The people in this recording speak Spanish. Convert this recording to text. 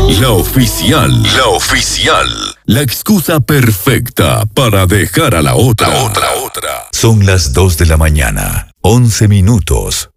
La oficial. La oficial. La excusa perfecta para dejar a la otra. Son las 2 de la mañana, 11 minutos.